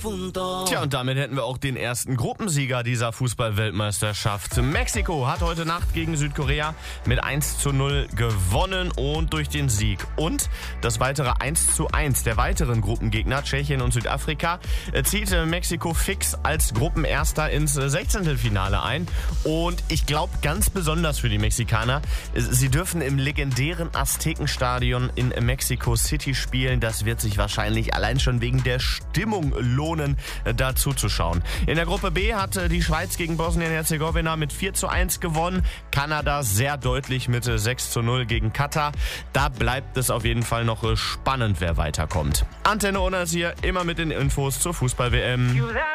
Tja, und damit hätten wir auch den ersten Gruppensieger dieser Fußball-Weltmeisterschaft. Mexiko hat heute Nacht gegen Südkorea mit 1:0 gewonnen und durch den Sieg und das weitere 1:1 der weiteren Gruppengegner, Tschechien und Südafrika, zieht Mexiko fix als Gruppenerster ins 16. Finale ein. Und ich glaube, ganz besonders für die Mexikaner, sie dürfen im legendären Aztekenstadion in Mexico City spielen. Das wird sich wahrscheinlich allein schon wegen der Stimmung lohnen, da zuzuschauen. In der Gruppe B hat die Schweiz gegen Bosnien-Herzegowina mit 4:1 gewonnen. Kanada sehr deutlich mit 6:0 gegen Katar. Da bleibt es auf jeden Fall noch spannend, wer weiterkommt. Antenne Unners hier, immer mit den Infos zur Fußball-WM.